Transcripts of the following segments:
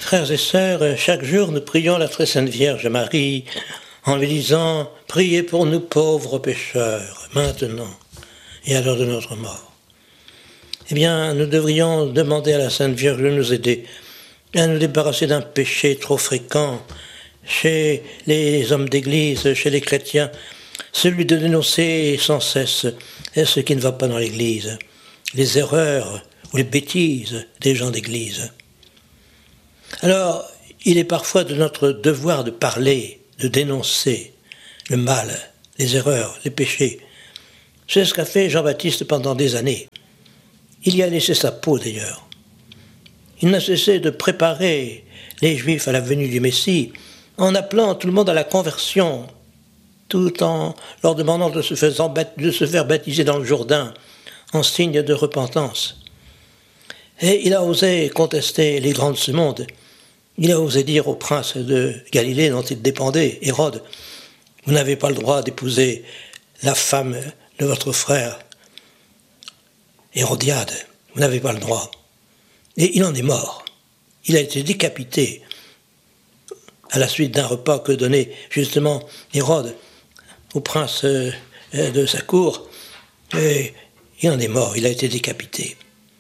Frères et sœurs, chaque jour nous prions la très sainte Vierge Marie en lui disant « Priez pour nous pauvres pécheurs, maintenant et à l'heure de notre mort ». Eh bien, nous devrions demander à la Sainte Vierge de nous aider à nous débarrasser d'un péché trop fréquent chez les hommes d'Église, chez les chrétiens, celui de dénoncer sans cesse ce qui ne va pas dans l'Église, les erreurs ou les bêtises des gens d'Église. Alors, il est parfois de notre devoir de parler, de dénoncer le mal, les erreurs, les péchés. C'est ce qu'a fait Jean-Baptiste pendant des années. Il y a laissé sa peau d'ailleurs. Il n'a cessé de préparer les Juifs à la venue du Messie en appelant tout le monde à la conversion, tout en leur demandant de se faire baptiser dans le Jourdain en signe de repentance. Et il a osé contester les grands de ce monde. Il a osé dire au prince de Galilée dont il dépendait, Hérode, « Vous n'avez pas le droit d'épouser la femme de votre frère, Hérodiade. Vous n'avez pas le droit. » Et il en est mort. Il a été décapité à la suite d'un repas que donnait justement Hérode au prince de sa cour. Et il en est mort, il a été décapité.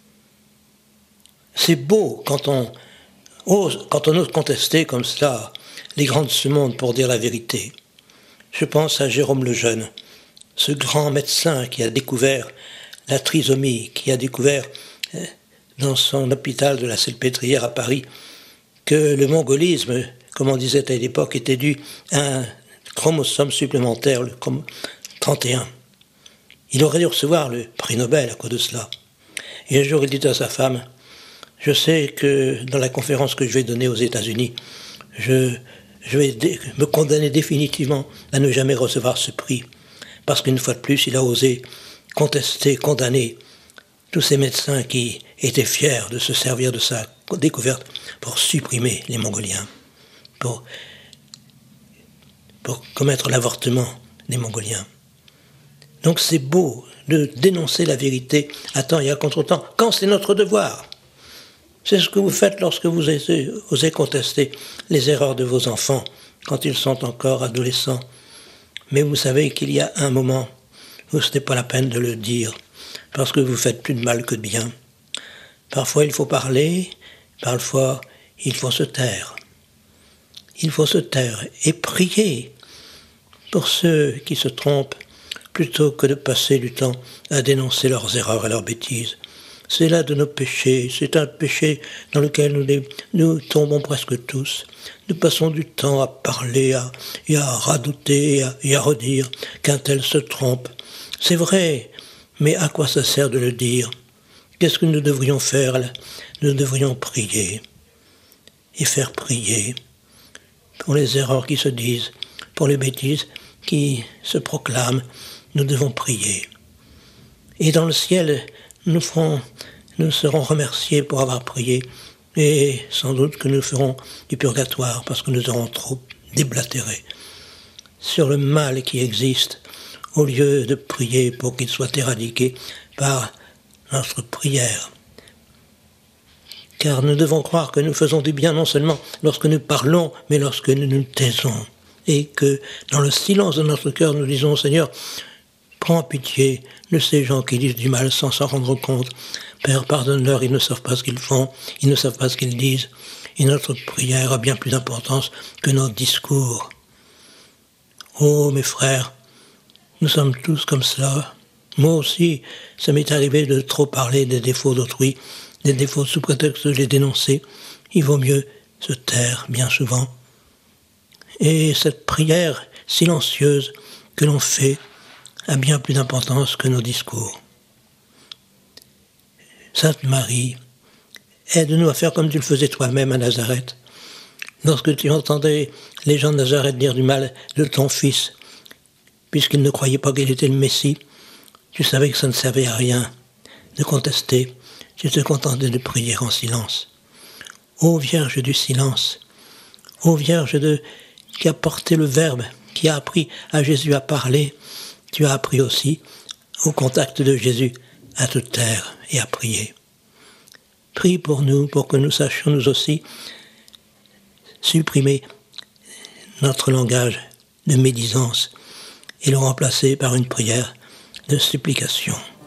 C'est beau quand on ose contester comme cela les grands de ce monde pour dire la vérité. Je pense à Jérôme le Jeune, ce grand médecin qui a découvert la trisomie, qui a découvert dans son hôpital de la Salpêtrière à Paris que le mongolisme, comme on disait à l'époque, était dû à un chromosome supplémentaire, le 31. Il aurait dû recevoir le prix Nobel à cause de cela. Et un jour, il dit à sa femme, « Je sais que dans la conférence que je vais donner aux États-Unis, je vais me condamner définitivement à ne jamais recevoir ce prix. Parce qu'une fois de plus, il a osé contester, condamner tous ces médecins qui étaient fiers de se servir de sa découverte pour supprimer les Mongoliens, pour commettre l'avortement des Mongoliens. Donc c'est beau de dénoncer la vérité à temps et à contre-temps, quand c'est notre devoir. C'est ce que vous faites lorsque vous osez contester les erreurs de vos enfants, quand ils sont encore adolescents. Mais vous savez qu'il y a un moment où ce n'est pas la peine de le dire, parce que vous faites plus de mal que de bien. Parfois il faut parler, parfois il faut se taire. Il faut se taire et prier pour ceux qui se trompent, plutôt que de passer du temps à dénoncer leurs erreurs et leurs bêtises. C'est là de nos péchés, c'est un péché dans lequel nous tombons presque tous. Nous passons du temps à parler, et à radouter, et à redire qu'un tel se trompe. C'est vrai, mais à quoi ça sert de le dire? Qu'est-ce que nous devrions faire là? Nous devrions prier, et faire prier pour les erreurs qui se disent, pour les bêtises qui se proclament. Nous devons prier. Et dans le ciel, nous serons remerciés pour avoir prié, et sans doute que nous ferons du purgatoire parce que nous aurons trop déblatéré sur le mal qui existe, au lieu de prier pour qu'il soit éradiqué par notre prière. Car nous devons croire que nous faisons du bien non seulement lorsque nous parlons, mais lorsque nous nous taisons, et que dans le silence de notre cœur, nous disons « Seigneur, prends pitié de ces gens qui disent du mal sans s'en rendre compte. Père, pardonne-leur, ils ne savent pas ce qu'ils font, ils ne savent pas ce qu'ils disent. Et notre prière a bien plus d'importance que nos discours. Oh, mes frères, nous sommes tous comme cela. Moi aussi, ça m'est arrivé de trop parler des défauts d'autrui, des défauts sous prétexte de les dénoncer. Il vaut mieux se taire, bien souvent. Et cette prière silencieuse que l'on fait a bien plus d'importance que nos discours. Sainte Marie, aide-nous à faire comme tu le faisais toi-même à Nazareth. Lorsque tu entendais les gens de Nazareth dire du mal de ton fils, puisqu'ils ne croyaient pas qu'il était le Messie, tu savais que ça ne servait à rien de contester, tu te contentais de prier en silence. Ô Vierge du silence, ô Vierge qui a porté le Verbe, qui a appris à Jésus à parler, tu as appris aussi, au contact de Jésus, à te taire et à prier. Prie pour nous, pour que nous sachions nous aussi supprimer notre langage de médisance et le remplacer par une prière de supplication.